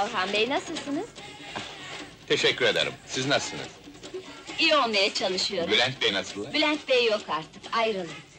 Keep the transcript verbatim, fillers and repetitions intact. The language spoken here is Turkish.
Orhan Bey, nasılsınız? Teşekkür ederim. Siz nasılsınız? İyi olmaya çalışıyorum. Bülent Bey nasıl? Bülent Bey yok artık, ayrıldı.